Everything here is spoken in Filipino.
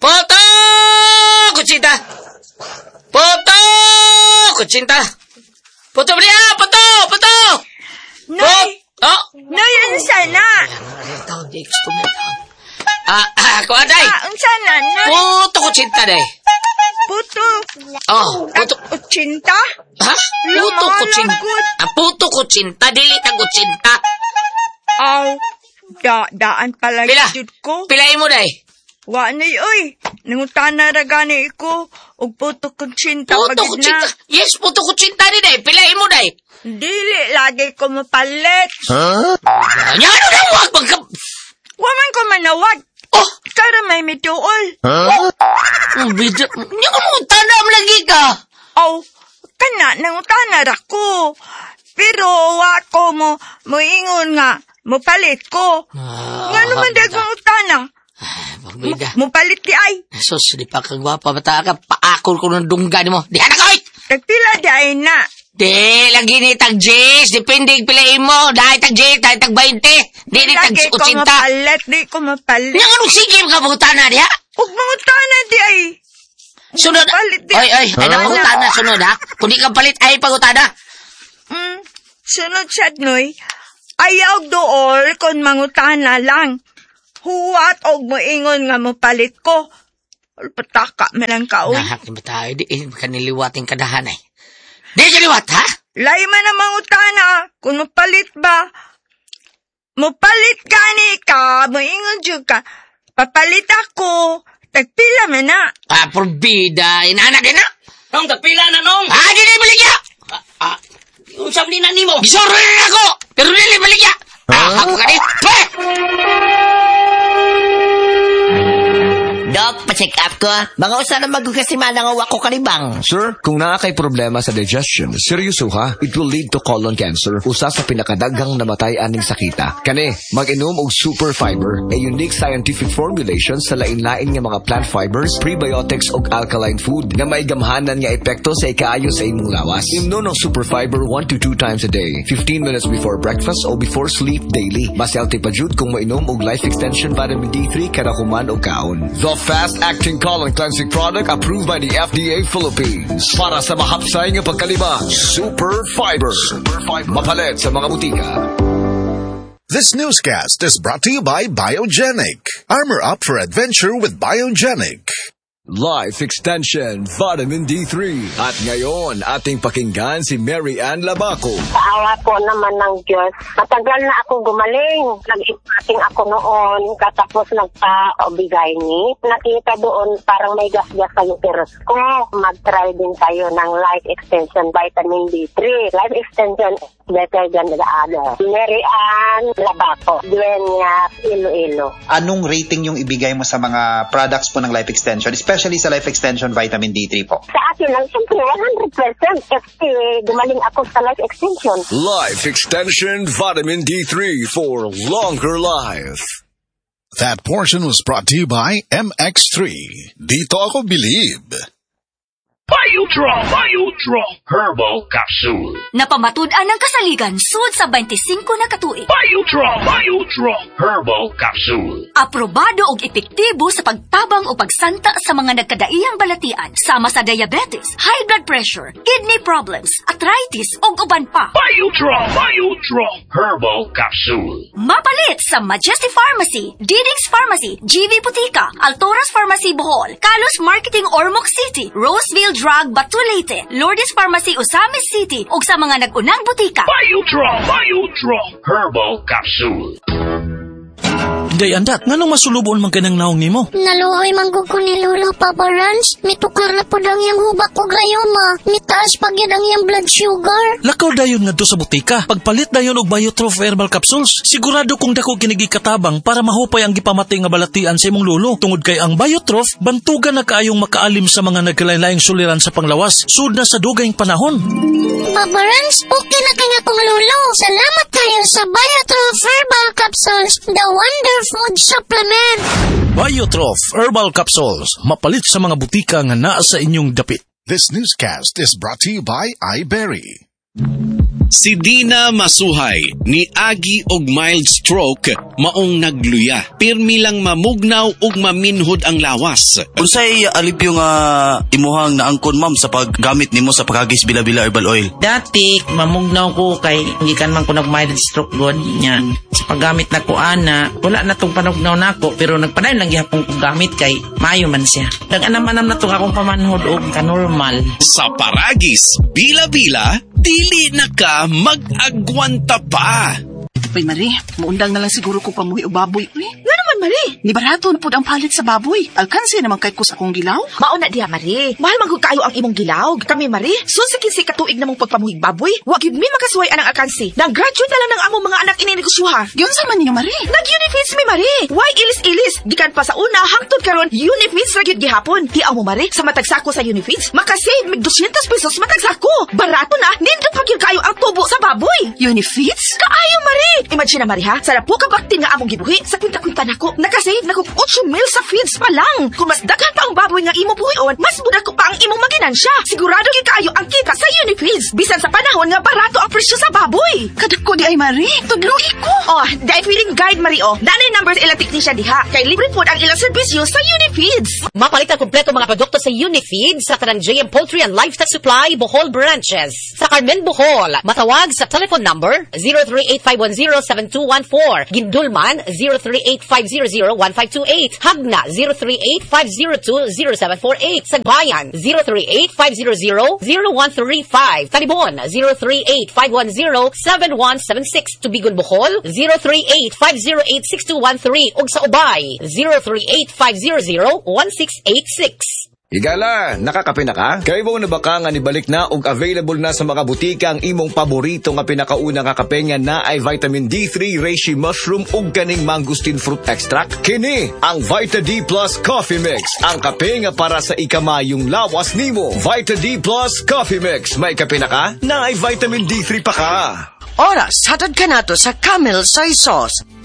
Poto! Kutsinta! Poto! Kutsinta! Poto, bali ah! Poto! Poto! Noy! Oh! Noy, unsa na? Kuha, day! Unsa na, Noy? Poto kutsinta, day! Puto. Oh, puto. Kutsinta? Ha? Puto kutsinta. Puto kutsinta, dili tag kutsinta. Aw, daan pala Pila? jud ko. Pilain mo, day! Wa na oy. Nangutana ra gani ko og puto kutsinta Puto pagid kutsinta. na. Yes, puto kutsinta ni, day! Pilain mo, day! Dili lagi ko mapalit. Ano na, wag magka... Waman ko manawag. Oh! Kara may mituol. Bidyo... Hindi ko mo tanam lagi ka! Aw, kana nangutana ra ko. Pero wa ko moingon nga mopalit ko. Nga naman dagang utana. Pagbida. Mopalit di ay. Sus, di pa kagwapa bata ka. Paakol ko ng dunggan mo. Di anak ko! Tagpila di ay na. Di, lagi ni tag J's. Depende pilain mo. Dahil tag J's, dahil tag 20. Di tag Lagi ko 80. mapalit, di ko mapalit. Nga anong sige ka butana diha? Huwag mangutana di ay. Sunod. Palit di. Ay, anong butana sunod ha? Kung di ka palit, ay pagutana. Sunod siya, Noy. Ayaw dool kung mangutana lang. Huwat og moingon nga mopalit ko. Pataka man ang kaon. Nahakin ba tayo? Di kaniliwating kadahan eh. Di kaliwat ha? Lay man ang mangutana. Kung mopalit ba? Mopalit gani ka. Moingon dyan ka. Papalit ako. Tagpila man na. Porbida. Inaanak na? Nong, tagpila na, Nong! Di na ibaligya! Usap ni nani mo! Gisoro rin ako! Pero di ibaligya! Ako ka rin! Dok, pa-check up ko. Mga usa na magkakasimana nga wako kanibang. Sir, kung nakakay problema sa digestion, seryoso ha, it will lead to colon cancer, usa sa pinakadaghang namatay aning sakita. Kani, mag-inom og super fiber, a unique scientific formulation sa lain-lain nga mga plant fibers, prebiotics ug alkaline food nga may gamhanan nga epekto sa ikaayo sa imong lawas. Imnon ang super fiber 1 to 2 times a day, 15 minutes before breakfast o before sleep daily. Mas healthy pa jud kung mainom og life extension vitamin D3 kada human og kaon. The fast-acting colon cleansing product approved by the FDA Philippines. Para sa mahapsay nga pagkalima, Super Fiber. Mapalit sa mga butika. This newscast is brought to you by Biogenic. Armor up for adventure with Biogenic. Life Extension Vitamin D3. At ngayon, ating pakinggan si Mary Ann Labaco. Awa po naman ng Diyos. Matagal na ako gumaling. Nag-ipating ako noon. Katapos nagpa-obigay ni. Nakita doon parang may gas-gas sa uterus ko. Mag-try din tayo ng Life Extension Vitamin D3. Life Extension is better than the other. Mary Ann Labaco. Duenya, Iloilo. Anong rating yung ibigay mo sa mga products po ng Life Extension? Especially sa Life Extension Vitamin D3 po. Sa akin lang, siyempre, 100% kasi gumaling ako sa Life Extension. Life Extension Vitamin D3 for longer life. That portion was brought to you by MX3. Dito ako believe. Biotrop Herbal Capsule. Napamatud-an ang kasaligan sud sa 25 na katuig. Biotrop Herbal Capsule. Aprobado og epektibo sa pagtabang o pagsanta sa mga nagkadaiyang balatian sama sa diabetes, high blood pressure, kidney problems, arthritis ug uban pa. Biotrop Herbal Capsule. Mapalit sa Majesty Pharmacy, Diding's Pharmacy, GV Butika, Altoras Pharmacy Bohol, Kalos Marketing Ormoc City, Roseville Drug Batulete, Lourdes Pharmacy Osamis City ug sa mga nag-unang butika. Biotrop Herbal Capsule. Day andat, nganong masulubon man kanang naong nimo? Naluoy manggug ko ni Lolo Papa Rans. Mitukar na po ang iyang hubak o grayoma. Mitaas pag yan ang iyang blood sugar. Lakaw dayon nga do sa butika. Pagpalit dayon og Biotrof Herbal Capsules. Sigurado kung dako kinigi katabang para mahupay ang gipamatay nga balatian sa imong lolo. Tungod kay ang Biotrof, bantugan na kaayong makaalim sa mga nagkalain-laing suliran sa panglawas. Sud na sa dugayng panahon. Papa Rans, okay na kaya kong lolo. Salamat kayo sa Biotrof Herbal Capsules. The Wonder Food Supplement. Biotrof Herbal Capsules. Mapalit sa mga butika nga naa sa inyong dapit. This newscast is brought to you by iBerry. Si Dina Masuhay ni agi og mild stroke maong nagluya. Pirmi lang mamugnaw ug maminhod ang lawas. Unsay alipyo nga imuhang naangkon ma'am sa paggamit nimo sa pagagis bila-bila herbal oil? Dati mamugnaw ko kay gikan man ko nag mild stroke god nya. Sa paggamit na ko ana, wala na tong panugnaw nako pero nagpadayon lang gyapon ko gamit kay maayo man siya. Dag-anam-anam na tong akong pamanhod og ka-normal. Sa paragis bila-bila, dili na ka mag-agwanta pa. Pay Marie, muundang na lang siguro ko pamuhi o baboy. Nga naman Marie, ni barato na po ang palit sa baboy. Alkansi naman kay ko sa akong gilaw. Mauna diha Marie, mahal magod kayo ang imong gilaw. Kami Marie, susikin si katuig namong pagpamuhig baboy. Wag yun mi makasuway anang alkansi. Nag-graduate na lang ng among mga anak ininegosyoha. Yun sa man ninyo Marie. Nag-Unifeeds mi Marie. Why ilis-ilis? Gikan pa sa una, hangtod karon Unifeeds ra gyud gihapon. Hiaw mo Marie, sa matag sako sa Unifeeds, makasave mig 200 pesos matag sako. Barato na, nindot pa gyud kayo ang tubo sa baboy. Unifeeds? Kaayo Marie. Imagine na Marie ha, sa po ka baktin nga among gibuhi, sa kwinta-kwinta nako, nakasave nako 8 mil sa feeds pa lang. Kung mas daghan pa ang baboy nga imo buhion, mas budak ko pa ang imong maginansya. Sigurado gyud kayo ang kita sa Unifeeds. Bisan sa panahon nga barato ang presyo sa baboy. Kadako di ay Marie, tudluhi ko. Oh, dahil feeling guide Marie oh. Nanay numbers ilang technician diha, kay libre po ang ilang serbisyo sa Unifeeds. Mapalit ang kumpleto mga produkto sa Unifeeds sa tanang JM Poultry and Livestock Supply Bohol branches. Sa Carmen, Bohol, matawag sa telephone number 038-510-7214. Gindulman 038-500-1528. Hagna 038-502-0748. Sa Bayan 038-500-0135. Talibon 038-510-7176. Tubigon, Bohol 038-508-6213. ug sa Ubay 038-500-1686. Higala, nakakape na ka? Kaya mo na baka nga nibalik na ug available na sa mga butika ang imong paborito nga pinakauna nga kape nga na ay vitamin D3, reishi mushroom ug kaning mangosteen fruit extract? Kini ang Vita D Plus Coffee Mix, ang kape nga para sa ikamayong lawas nimo. Vita D Plus Coffee Mix, may kape na ka? Na ay vitamin D3 pa ka. Oras, hatad ka nato sa Camel Soy Sauce.